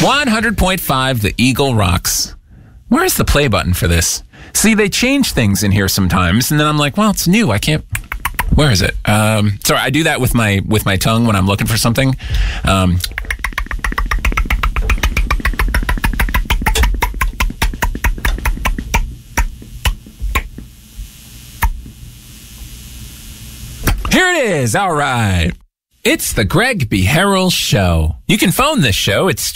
100.5 The Eagle rocks. Where's the play button for this? See, they change things in here sometimes, and then I'm like, well, it's new. I can't. Where is it? Sorry, I do that with my tongue when I'm looking for something. Here it is. All right. It's the Greg B. Harrell Show. You can phone this show. It's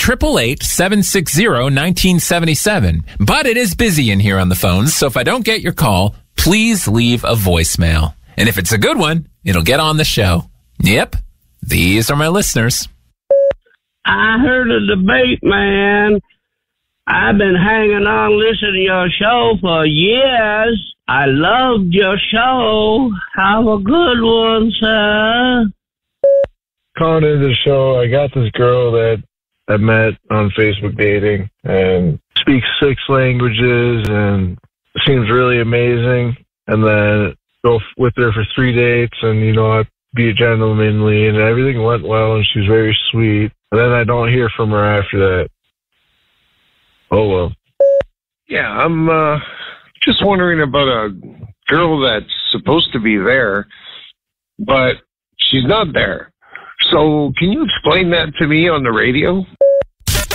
888-760-1977. But it is busy in here on the phones, so if I don't get your call, please leave a voicemail. And if it's a good one, it'll get on the show. Yep, these are my listeners. I heard a debate, man. I've been hanging on listening to your show for years. I loved your show. Have a good one, sir. Calling into the show, I got this girl that I met on Facebook dating and speaks 6 languages and seems really amazing. And then go with her for 3 dates and, I be gentlemanly and everything went well and she's very sweet. And then I don't hear from her after that. Oh, well. Yeah, I'm just wondering about a girl that's supposed to be there, but she's not there. So can you explain that to me on the radio?